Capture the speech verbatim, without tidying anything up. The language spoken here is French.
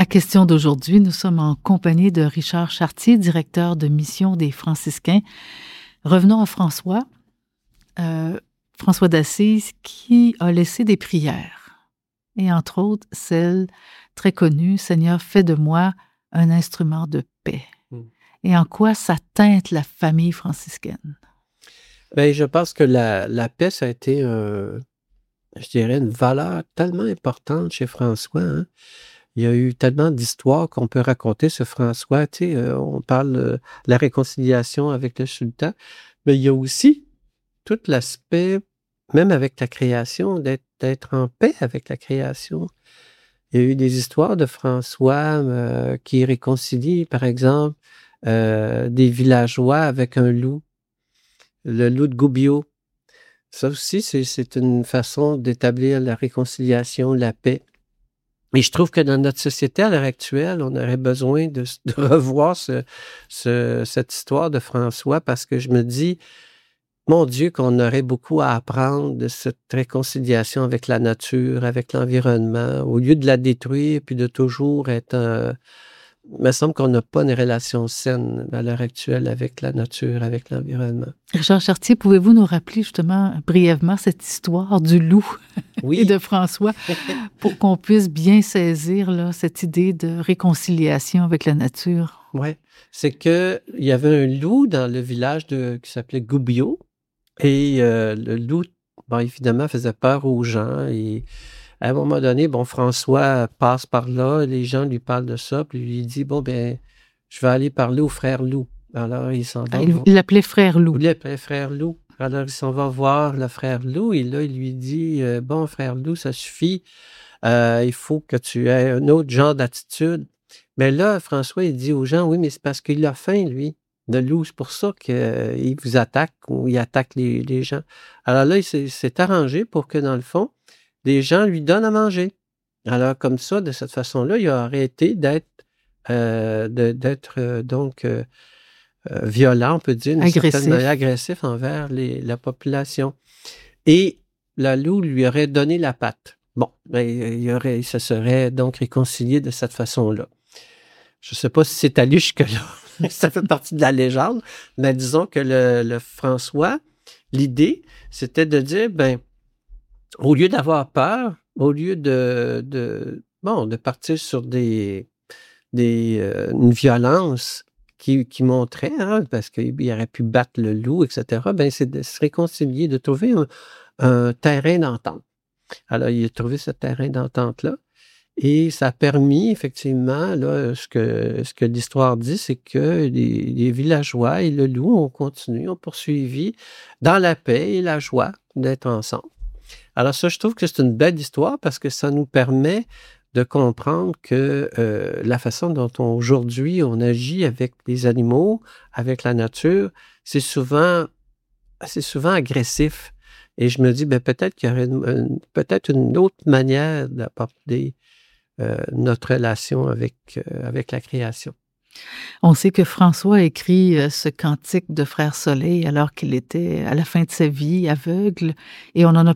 question d'aujourd'hui, nous sommes en compagnie de Richard Chartier, directeur de mission des Franciscains. Revenons à François, euh, François d'Assise, qui a laissé des prières, et entre autres celle très connue, « Seigneur, fais de moi un instrument de paix ». Mm. Et en quoi ça teinte la famille franciscaine? Bien, je pense que la, la paix, ça a été, euh, je dirais, une valeur tellement importante chez François, hein? Il y a eu tellement d'histoires qu'on peut raconter sur François. Tu sais, euh, on parle de la réconciliation avec le sultan, mais il y a aussi tout l'aspect, même avec la création, d'être, d'être en paix avec la création. Il y a eu des histoires de François euh, qui réconcilie, par exemple, euh, des villageois avec un loup, le loup de Gubbio. Ça aussi, c'est, c'est une façon d'établir la réconciliation, la paix. Et je trouve que dans notre société à l'heure actuelle, on aurait besoin de, de revoir ce, ce, cette histoire de François parce que je me dis, mon Dieu, qu'on aurait beaucoup à apprendre de cette réconciliation avec la nature, avec l'environnement, au lieu de la détruire puis de toujours être... Euh, il me semble qu'on n'a pas une relation saine à l'heure actuelle avec la nature, avec l'environnement. Richard Chartier, pouvez-vous nous rappeler justement brièvement cette histoire du loup oui. et de François pour qu'on puisse bien saisir là, cette idée de réconciliation avec la nature? Oui, c'est qu'il y avait un loup dans le village de, qui s'appelait Gubbio et euh, le loup, bon, évidemment, faisait peur aux gens et à un moment donné, bon, François passe par là, les gens lui parlent de ça, puis lui dit, bon, ben, je vais aller parler au frère Loup. Alors, il s'en va. Ah, il l'appelait frère Loup. Il l'appelait frère Loup. Alors, il s'en va voir le frère Loup, et là, il lui dit, euh, bon, frère Loup, ça suffit, euh, il faut que tu aies un autre genre d'attitude. Mais là, François, il dit aux gens, oui, mais c'est parce qu'il a faim, lui, de loup, c'est pour ça qu'il euh, vous attaque ou il attaque les, les gens. Alors là, il s'est, s'est arrangé pour que, dans le fond, les gens lui donnent à manger. Alors, comme ça, de cette façon-là, il a arrêté d'être, euh, de, d'être euh, donc euh, euh, violent, on peut dire, d'une agressif. certaine manière, agressif envers les, la population. Et la loup lui aurait donné la patte. Bon, ben, il, aurait, il se serait donc réconcilié de cette façon-là. Je ne sais pas si c'est allé jusque-là. Ça fait partie de la légende. Mais disons que le, le François, l'idée, c'était de dire, ben, au lieu d'avoir peur, au lieu de, de, bon, de partir sur des, des, euh, une violence qui, qui montrait, hein, parce qu'il aurait pu battre le loup, et cetera, ben, c'est de se réconcilier, de trouver un, un terrain d'entente. Alors, il a trouvé ce terrain d'entente-là. Et ça a permis, effectivement, là, ce que, ce que l'histoire dit, c'est que les, les villageois et le loup ont continué, ont poursuivi dans la paix et la joie d'être ensemble. Alors ça, je trouve que c'est une belle histoire parce que ça nous permet de comprendre que euh, la façon dont on, aujourd'hui on agit avec les animaux, avec la nature, c'est souvent, c'est souvent agressif. Et je me dis, ben, peut-être qu'il y aurait une, une, peut-être une autre manière d'apporter euh, notre relation avec, euh, avec la création. On sait que François a écrit euh, ce cantique de Frère Soleil alors qu'il était à la fin de sa vie aveugle et on en a